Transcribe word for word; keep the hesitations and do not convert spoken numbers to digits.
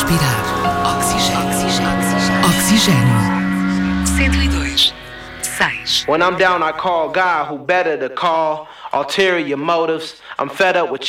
respirar oxigênio. Oxigênio. Oxigênio. cento e dois, seis. When I'm down, I call God, who better to call? Ulterior motives. I'm fed up with